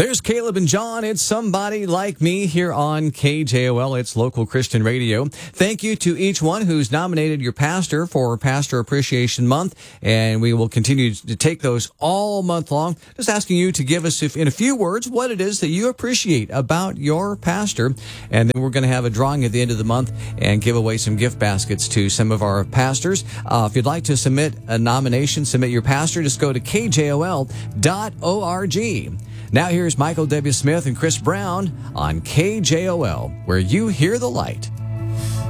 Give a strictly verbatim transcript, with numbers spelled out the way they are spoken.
There's Caleb and John. It's Somebody Like Me here on K J O L. It's local Christian radio. Thank you to each one who's nominated your pastor for Pastor Appreciation Month, and we will continue to take those all month long. Just asking you to give us, if, in a few words, what it is that you appreciate about your pastor, and then we're going to have a drawing at the end of the month and give away some gift baskets to some of our pastors. Uh, if you'd like to submit a nomination, submit your pastor, just go to K J O L dot org. Now here's Michael W. Smith and Chris Brown on K J O L, where you hear the light.